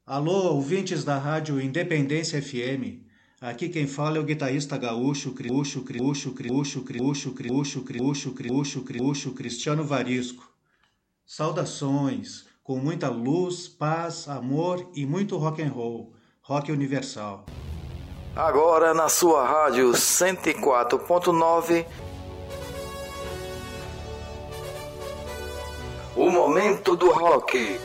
Alô, ouvintes da rádio Independência FM. Aqui quem fala é o guitarrista gaúcho, Cristiano Varisco. Saudações, com muita luz, paz, amor e muito rock and roll, rock universal. Agora na sua rádio 104.9, o momento do rock.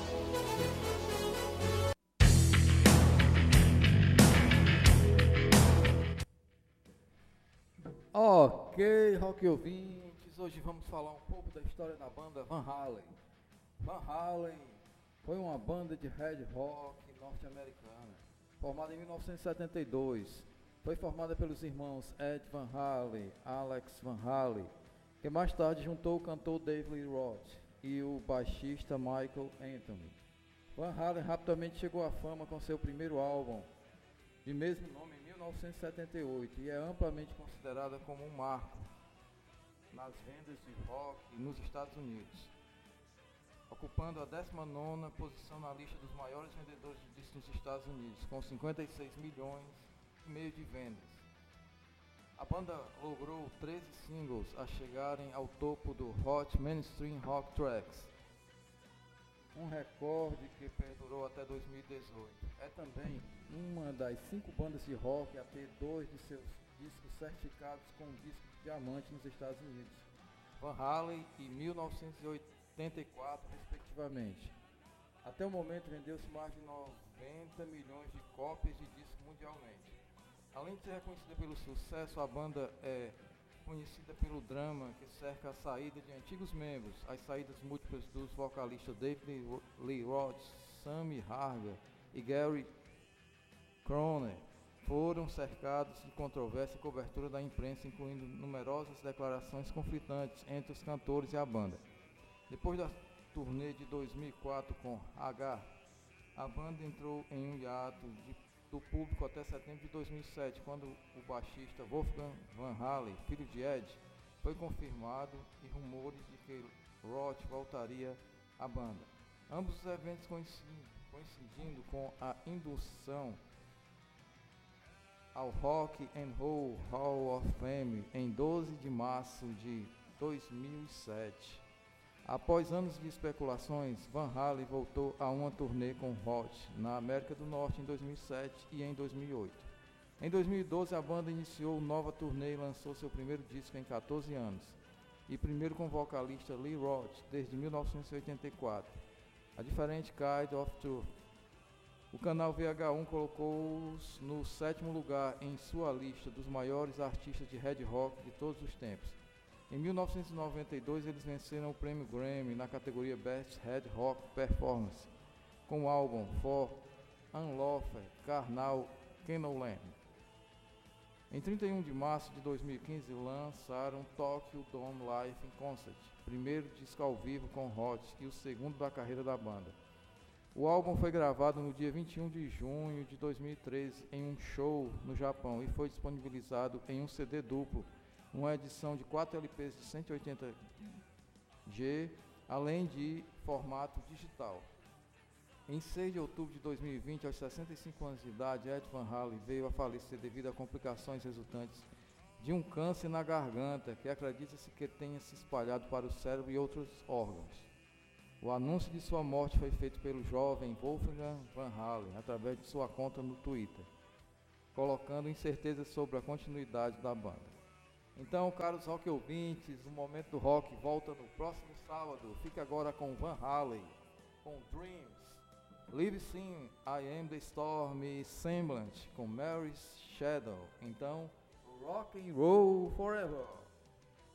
Ok, rock ouvintes, hoje vamos falar um pouco da história da banda Van Halen. Van Halen foi uma banda de hard rock norte-americana, formada em 1972. Foi formada pelos irmãos Ed Van Halen, Alex Van Halen, que mais tarde juntou o cantor Dave Lee Roth e o baixista Michael Anthony. Van Halen rapidamente chegou à fama com seu primeiro álbum, de mesmo nome, em 1978, e é amplamente considerada como um marco nas vendas de rock nos Estados Unidos, ocupando a 19ª posição na lista dos maiores vendedores de discos nos Estados Unidos, com 56 milhões e meio de vendas. A banda logrou 13 singles a chegarem ao topo do Hot Mainstream Rock Tracks, um recorde que perdurou até 2018. É também uma das 5 bandas de rock a ter 2 de seus discos certificados com disco de diamante nos Estados Unidos, Van Halen e 1984 respectivamente. Até o momento vendeu-se mais de 90 milhões de cópias de disco mundialmente. Além de ser reconhecida pelo sucesso, a banda é conhecida pelo drama que cerca a saída de antigos membros. As saídas múltiplas dos vocalistas David Lee Roth, Sammy Hagar e Gary Kroener foram cercados de controvérsia e cobertura da imprensa, incluindo numerosas declarações conflitantes entre os cantores e a banda. Depois da turnê de 2004 com Hagar, a banda entrou em um hiato do público até setembro de 2007, quando o baixista Wolfgang Van Halen, filho de Ed, foi confirmado e rumores de que Roth voltaria à banda. Ambos os eventos coincidindo com a indução ao Rock and Roll Hall of Fame em 12 de março de 2007. Após anos de especulações, Van Halen voltou a uma turnê com Roth na América do Norte em 2007 e em 2008. Em 2012, a banda iniciou nova turnê e lançou seu primeiro disco em 14 anos, e primeiro com o vocalista Lee Roth desde 1984, A Different Kind of Truth. O canal VH1 colocou-os no 7º lugar em sua lista dos maiores artistas de hard rock de todos os tempos. Em 1992, eles venceram o prêmio Grammy na categoria Best Hard Rock Performance, com o álbum For Unlawful Carnal Canoeland. Em 31 de março de 2015, lançaram Tokyo Dome Live in Concert, primeiro disco ao vivo com Roth e o segundo da carreira da banda. O álbum foi gravado no dia 21 de junho de 2013 em um show no Japão e foi disponibilizado em um CD duplo, uma edição de 4 LPs de 180G, além de formato digital. Em 6 de outubro de 2020, aos 65 anos de idade, Ed Van Halen veio a falecer devido a complicações resultantes de um câncer na garganta, que acredita-se que tenha se espalhado para o cérebro e outros órgãos. O anúncio de sua morte foi feito pelo jovem Wolfgang Van Halen através de sua conta no Twitter, colocando incertezas sobre a continuidade da banda. Então, caros rock ouvintes, o Momento do Rock volta no próximo sábado. Fique agora com Van Halen, com Dreams, Live Sing, I Am the Storm e Semblant, com Mary's Shadow. Então, rock and roll forever!